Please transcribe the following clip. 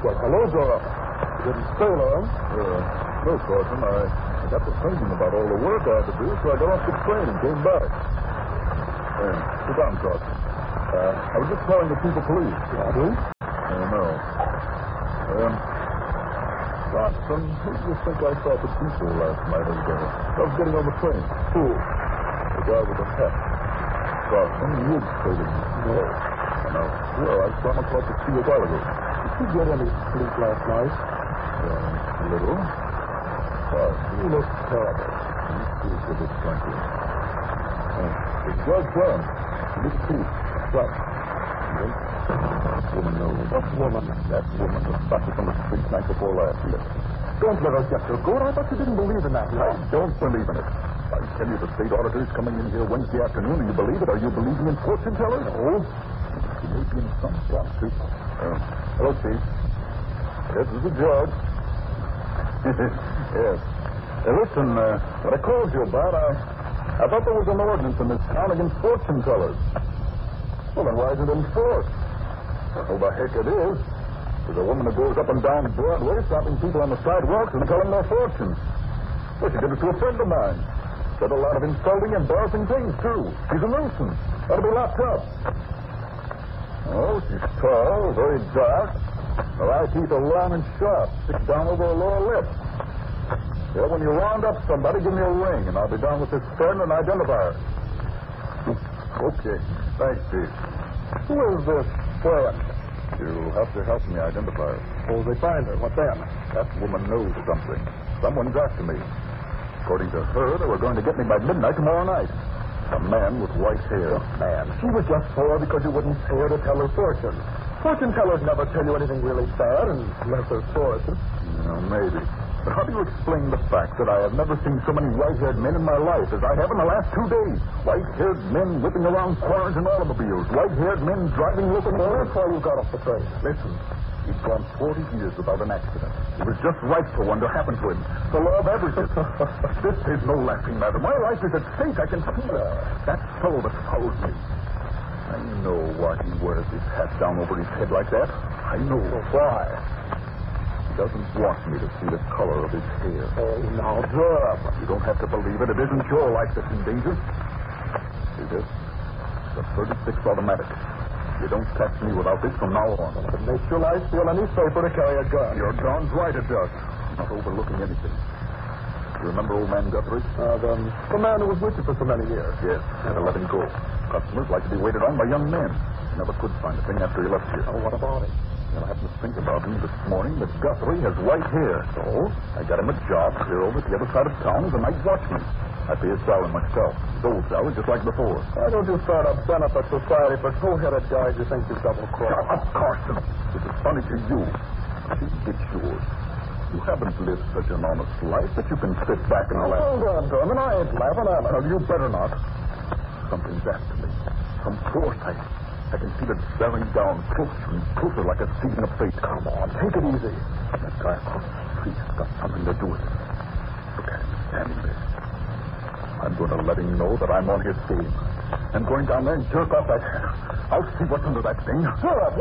Well, hello, Dora. You didn't stay long. No, Carson. I got to thinking about all the work I had to do, so I got off the train and came back. Sit down, Carson. I was just calling the chief of police. Who? No. Carson, who do you think I saw at the depot last night as I was getting on the train? Who? The guy with the hat. Carson, you traded me. No. And I swear I saw him across the sea a while ago. Did you get any sleep last night? A little. You look terrible. He's a bit tranquil. It's George Brown. Look at you. What? That woman knows. What woman? That woman was spotted on the street night before last. Don't let us get your goat. I thought you didn't believe in that. I don't believe in it. I tell you, the state auditor is coming in here Wednesday afternoon, and you believe it? Are you believing in fortune tellers? No. She may be in some shop, too. Hello, Chief. This is the judge. Yes. Listen, what I called you about, I thought there was an ordinance in this town against fortune tellers. Well, then why isn't it enforced? Well, the heck it is. There's a woman that goes up and down Broadway stopping people on the sidewalks and telling their fortunes. Well, she did it to a friend of mine. Said a lot of insulting, embarrassing things, too. She's a nuisance. Ought to be locked up. Oh, she's tall, very dark. Her eye teeth are long and sharp, stick down over her lower lip. Yeah, when you round up somebody, give me a ring, and I'll be down with this friend and identify her. Okay. Thanks, Chief. Who is this friend? You'll have to help me identify her. Suppose they find her. What then? That woman knows something. Someone's after me. According to her, they were going to get me by midnight tomorrow night. A man with white hair. Man, she was just poor because you wouldn't pay her to tell her fortune. Fortune tellers never tell you anything really bad unless they're fortunate. Maybe. But how do you explain the fact that I have never seen so many white-haired men in my life as I have in the last 2 days? White-haired men whipping around corners in automobiles. White-haired men driving locomotives. That's why you got off the train. Listen, he's gone 40 years without an accident. It was just right for one to happen to him. The law of averages. This is no laughing matter. My life is at stake. I can feel it. That fellow that follows me. I know why he wears his hat down over his head like that. I know. Why? He doesn't want me to see the color of his hair. Oh, now, Dora. You don't have to believe it. It isn't your life that's in danger. See this? The 36 automatic. You don't catch me without this from now on. It makes your life feel any safer to carry a gun. You're darn right it does. Not overlooking anything. You remember old man Guthrie? The man who was with you for so many years. Yes, had to let him go. Customers like to be waited on by young men. He never could find a thing after he left here. Oh, what about him? Well, I happened to think about him this morning that Guthrie has white hair. So I got him a job clear over at the other side of town as a night watchman. I pay his salary myself. His old salary, just like before. Why don't you start a benefit society for two-headed guys you think you double-cross? Shut up, Carson. This is funny to you. She gets yours. You haven't lived such an honest life that you can sit back and laugh. Hold on, Dorman. I ain't laughing at it. Well, you better not. Something's after me. Some force. I can feel it bearing down closer and closer like a season of fate. Come on, take it easy. That guy across the street has got something to do with it. Look at him standing there. I'm going to let him know that I'm on his game. I'm going down there and jerk off that hair. I'll see what's under that thing. Sure,